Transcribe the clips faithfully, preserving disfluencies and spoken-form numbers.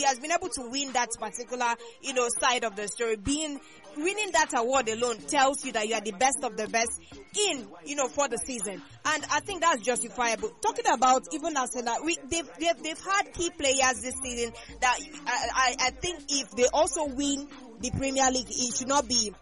he has been able to win that particular, you know, side of the story. Being, winning that award alone tells you that you are the best of the best in, you know, for the season. And I think that's justifiable. Talking about even Arsenal, we, they've, they've, they've had key players this season that I, I, I think if they also win the Premier League, it should not be,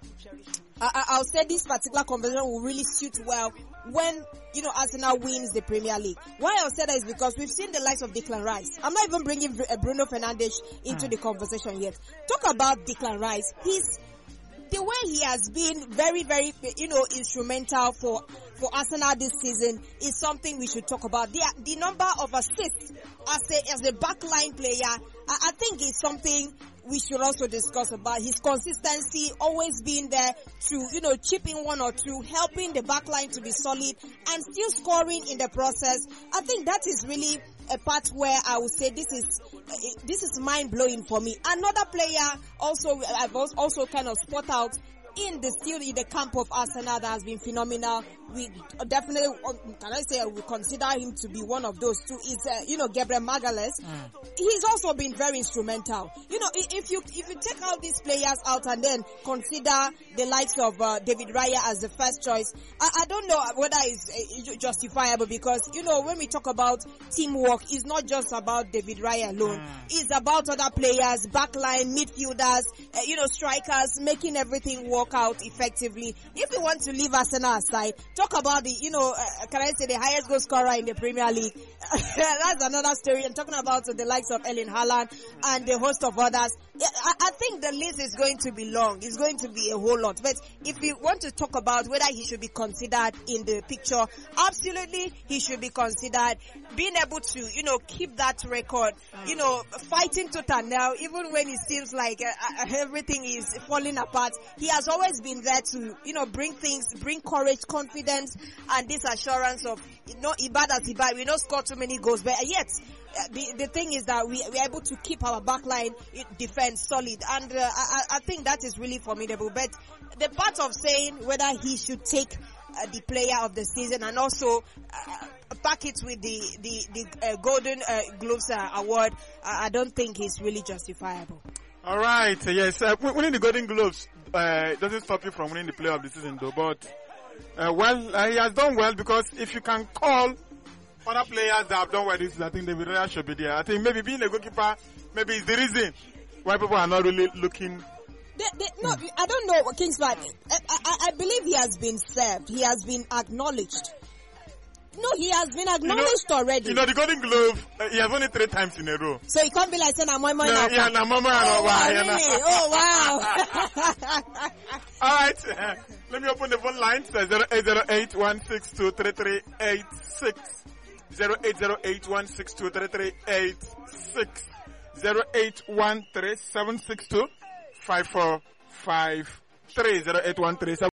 I, I'll say this particular conversation will really suit well when, you know, Arsenal wins the Premier League. Why I'll say that is because we've seen the likes of Declan Rice. I'm not even bringing Bruno Fernandes into the conversation yet. Talk about Declan Rice. He's, the way he has been very, very, you know, instrumental for, for Arsenal this season is something we should talk about. The, the number of assists as a, as a backline player, I, I think is something we should also discuss about. His consistency, always being there to, you know, chip in one or two, helping the backline to be solid and still scoring in the process. I think that is really a part where I would say this is uh, this is mind blowing for me. Another player also I've also kind of spot out in the still in the camp of Arsenal that has been phenomenal. We definitely, can I say, we consider him to be one of those two. Is uh, you know, Gabriel Magalhaes. Mm. He's also been very instrumental. You know, if you if you take out these players out and then consider the likes of uh, David Raya as the first choice, I, I don't know whether it's uh, justifiable, because you know, when we talk about teamwork, it's not just about David Raya alone. Mm. It's about other players, backline, midfielders, uh, you know, strikers, making everything work out effectively. If you want to leave Arsenal aside, talk about the, you know, uh, can I say the highest goal scorer in the Premier League. That's another story. I'm talking about the likes of Erling Haaland and the host of others. I, I think the list is going to be long. It's going to be a whole lot. But if we want to talk about whether he should be considered in the picture, absolutely he should be considered. Being able to, you know, keep that record, you know, fighting tooth and nail, even when it seems like uh, everything is falling apart, he has always been there to, you know, bring things, bring courage, confidence, and this assurance of, you know, Ibad as Ibad, we don't score too many goals, but yet, uh, the, the thing is that we, we're able to keep our backline defense solid, and uh, I, I think that is really formidable. But the part of saying whether he should take uh, the player of the season and also uh, pack it with the, the, the uh, Golden uh, Globes uh, award, uh, I don't think it's really justifiable. All right, yes, uh, winning the Golden Globes uh, doesn't stop you from winning the player of the season, though. But uh, well, uh, he has done well, because if you can call other players that have done well this season, I think David Raya should be there. I think maybe being a goalkeeper, maybe is the reason why people are not really looking. They, they, no, hmm. I don't know, Kingsman. I, I, I believe he has been served. He has been acknowledged. No, he has been acknowledged you know, already. You know, the Golden Globe, uh, he has won it three times in a row. So he can't be like saying, I'm my money. No, yeah, no, mama, oh, no, wow, yeah, really? Oh, wow. All right. Uh, let me open the phone lines. Uh, zero eight zero eight, one six two, three three eight six. zero eight zero eight, one six two, three three eight six. zero eight one three, seven six two, five four five three. zero eight one three, seven